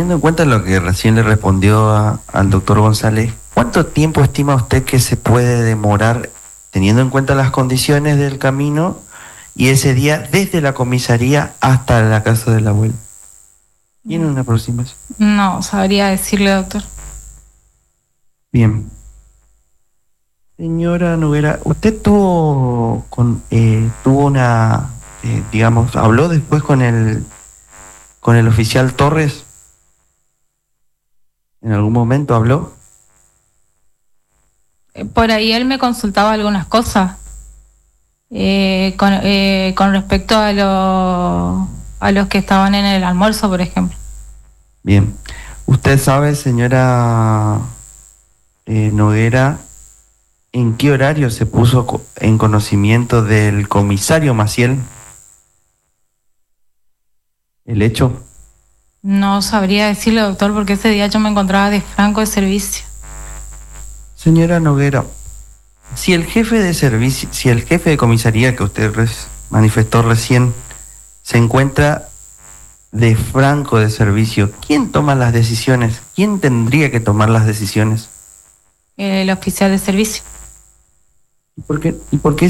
Teniendo en cuenta lo que recién le respondió al doctor González, ¿cuánto tiempo estima usted que se puede demorar, teniendo en cuenta las condiciones del camino y ese día desde la comisaría hasta la casa de la abuela? ¿Tiene una aproximación? No sabría decirle, doctor. Bien. Señora Noguera, ¿usted tuvo una, digamos, habló después con el oficial Torres? ¿En algún momento habló? Por ahí él me consultaba algunas cosas con respecto a los que estaban en el almuerzo, por ejemplo. Bien. ¿Usted sabe, señora Noguera, en qué horario se puso en conocimiento del comisario Maciel el hecho? No sabría decirle, doctor, porque ese día yo me encontraba de franco de servicio. Señora Noguera, si el jefe de servicio, si el jefe de comisaría que usted manifestó recién se encuentra de franco de servicio, ¿quién toma las decisiones? ¿Quién tendría que tomar las decisiones? El oficial de servicio. ¿Y por qué